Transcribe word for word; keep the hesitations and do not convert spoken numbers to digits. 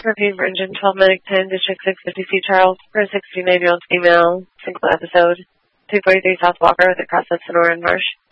Repeat for engine twelve medic ten, District six fifty C Charles, for a sixty-nine-year-old female, single episode, two forty-three South Walker with a cross at Sonora and Marsh.